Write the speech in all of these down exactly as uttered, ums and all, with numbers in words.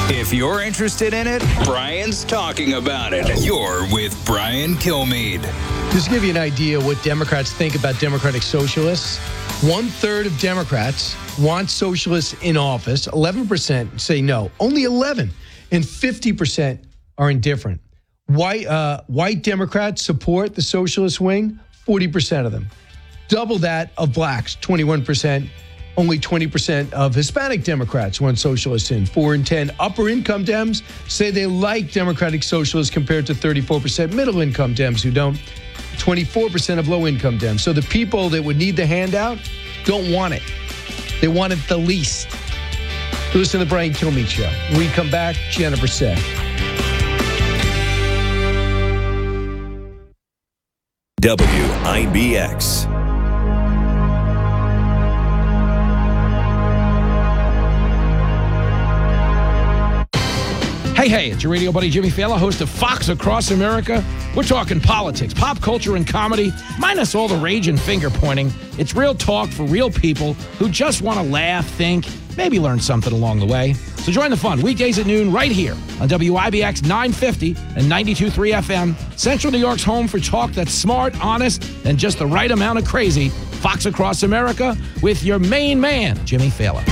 If you're interested in it, Brian's talking about it. You're with Brian Kilmeade. Just to give you an idea what Democrats think about democratic socialists, one-third of Democrats want socialists in office. eleven percent say no. Only eleven. And fifty percent are indifferent. White, uh, white Democrats support the socialist wing, forty percent of them. Double that of blacks, twenty-one percent. Only twenty percent of Hispanic Democrats want socialists in. Four in ten upper-income Dems say they like democratic socialists compared to thirty-four percent middle-income Dems who don't. twenty-four percent of low-income Dems. So the people that would need the handout don't want it. They want it the least. Listen to the Brian Kilmeade Show. When we come back, Jennifer said. W I B X. Hey, hey, it's your radio buddy Jimmy Fallon, host of Fox Across America. We're talking politics, pop culture, and comedy, minus all the rage and finger-pointing. It's real talk for real people who just want to laugh, think, maybe learn something along the way. So join the fun weekdays at noon right here on W I B X nine fifty and ninety-two point three F M, Central New York's home for talk that's smart, honest, and just the right amount of crazy. Fox Across America with your main man, Jimmy Fallon.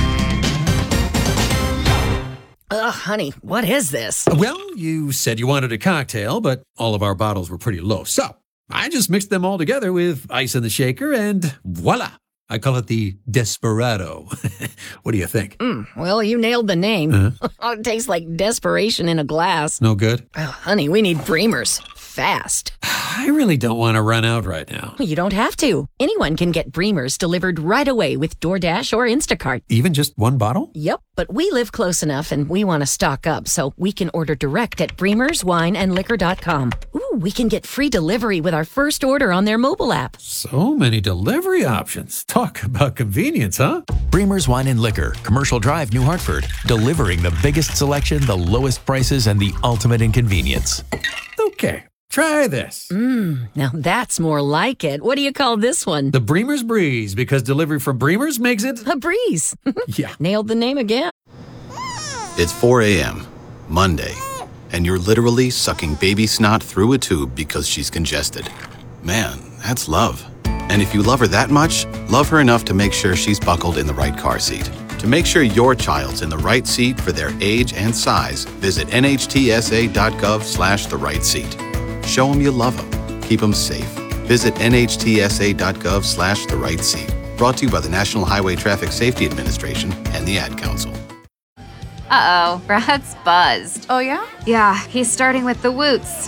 Ugh, honey, what is this? Well, you said you wanted a cocktail, but all of our bottles were pretty low. So I just mixed them all together with ice in the shaker, and voila. I call it the Desperado. What do you think? Mm, well, you nailed the name. Uh-huh. It tastes like desperation in a glass. No good? Oh, honey, we need Breamers. Fast. I really don't want to run out right now. You don't have to. Anyone can get Breamers delivered right away with DoorDash or Instacart. Even just one bottle? Yep, but we live close enough and we want to stock up, so we can order direct at breamers wine and liquor dot com. Ooh, we can get free delivery with our first order on their mobile app. So many delivery options. Talk about convenience, huh? Breamers Wine and Liquor, Commercial Drive, New Hartford. Delivering the biggest selection, the lowest prices, and the ultimate in convenience. Okay. Try this. Mmm, now that's more like it. What do you call this one? The Bremer's Breeze, because delivery from Bremer's makes it a breeze. Yeah. Nailed the name again. It's four a.m., Monday, and you're literally sucking baby snot through a tube because she's congested. Man, that's love. And if you love her that much, love her enough to make sure she's buckled in the right car seat. To make sure your child's in the right seat for their age and size, visit nhtsa.gov slash the right seat. Show them you love them. Keep them safe. Visit nhtsa.gov slash the right seat. Brought to you by the National Highway Traffic Safety Administration and the Ad Council. Uh-oh, Brad's buzzed. Oh, yeah? Yeah, he's starting with the woots.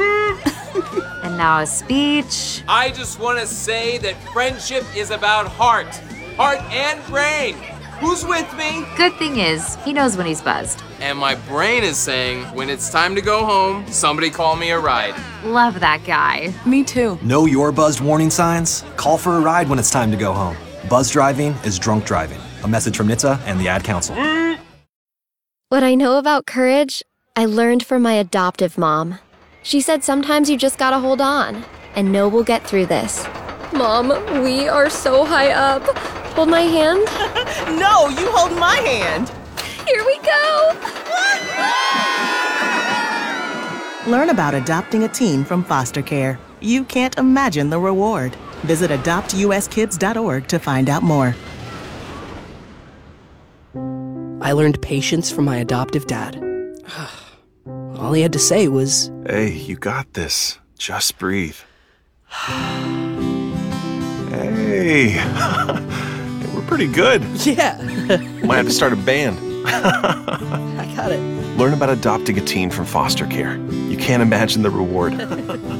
And now a speech. I just want to say that friendship is about heart. Heart and brain. Who's with me? Good thing is, he knows when he's buzzed. And my brain is saying, when it's time to go home, somebody call me a ride. Love that guy. Me too. Know your buzzed warning signs? Call for a ride when it's time to go home. Buzz driving is drunk driving. A message from N H T S A and the Ad Council. What I know about courage, I learned from my adoptive mom. She said sometimes you just gotta hold on and know we'll get through this. Mom, we are so high up. Hold my hand. No, you hold my hand. Here we go. Learn about adopting a teen from foster care. You can't imagine the reward. Visit adopt u s kids dot org to find out more. I learned patience from my adoptive dad. All he had to say was, "Hey, you got this. Just breathe." Hey, we're pretty good. Yeah. Might have to start a band. I got it. Learn about adopting a teen from foster care. You can't imagine the reward.